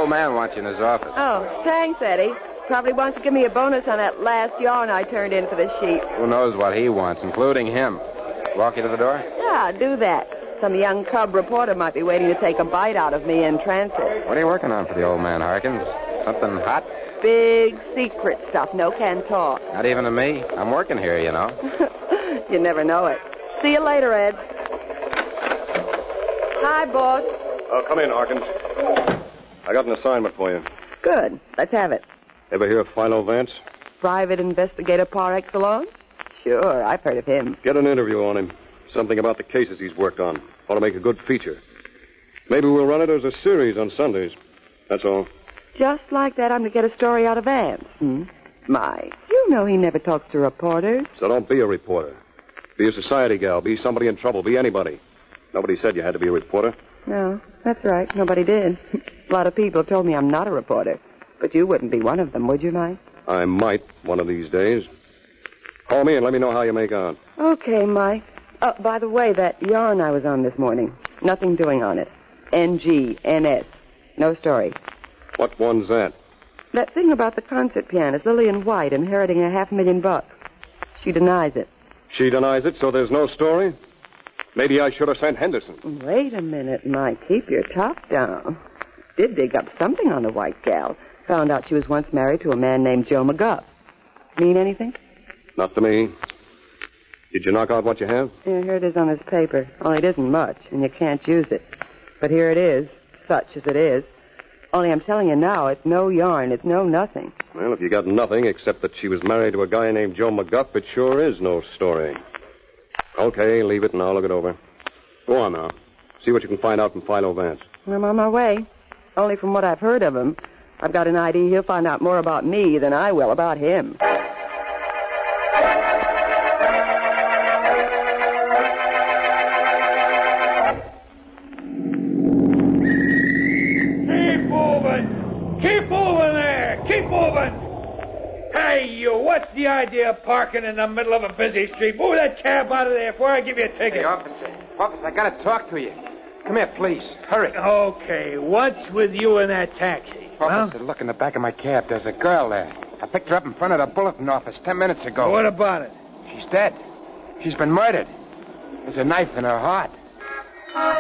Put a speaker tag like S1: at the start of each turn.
S1: old man wants you in his office.
S2: Oh, thanks, Eddie. Probably wants to give me a bonus on that last yarn I turned in for the sheep.
S1: Who knows what he wants, including him. Walk you to the door?
S2: Yeah, do that. Some young cub reporter might be waiting to take a bite out of me in transit.
S1: What are you working on for the old man, Harkins? Something hot?
S2: Big secret stuff. No can talk.
S1: Not even to me. I'm working here, you know.
S2: You never know it. See you later, Ed. Hi, boss.
S3: Come in, Harkins. I got an assignment for you.
S2: Good. Let's have it.
S3: Ever hear of Philo Vance?
S2: Private investigator par excellence? Sure, I've heard of him.
S3: Get an interview on him. Something about the cases he's worked on. Ought to make a good feature. Maybe we'll run it as a series on Sundays. That's all.
S2: Just like that, I'm to get a story out of Vance. My, you know he never talks to reporters.
S3: So don't be a reporter. Be a society gal. Be somebody in trouble. Be anybody. Nobody said you had to be a reporter.
S2: No, that's right. Nobody did. A lot of people told me I'm not a reporter. But you wouldn't be one of them, would you, Mike?
S3: I might one of these days. Call me and let me know how you make out.
S2: Okay, Mike. Oh, by the way, that yarn I was on this morning. Nothing doing on it. NGNS. No story.
S3: What one's that?
S2: That thing about the concert pianist, Lillian White, inheriting $500,000. She denies it.
S3: She denies it, so there's no story? Maybe I should have sent Henderson.
S2: Wait a minute, Mike. Keep your top down. Did dig up something on the White gal. Found out she was once married to a man named Joe McGuff. Mean anything?
S3: Not to me. Did you knock out what you have?
S2: Yeah, here it is on this paper. Only it isn't much, and you can't use it. But here it is, such as it is. Only I'm telling you now, it's no yarn, it's no nothing.
S3: Well, if you got nothing except that she was married to a guy named Joe McGuff, it sure is no story. Okay, leave it and I'll look it over. Go on now. See what you can find out from Philo Vance.
S2: I'm on my way. Only from what I've heard of him, I've got an idea he'll find out more about me than I will about him.
S4: Keep moving there! Keep moving! Hey, you, what's the idea of parking in the middle of a busy street? Move that cab out of there before I give you a ticket.
S1: Hey, officer, I gotta talk to you. Come here, please. Hurry.
S4: Okay, what's with you in that taxi?
S1: Officer, look in the back of my cab. There's a girl there. I picked her up in front of the bulletin office 10 minutes ago.
S4: What about it?
S1: She's dead. She's been murdered. There's a knife in her heart.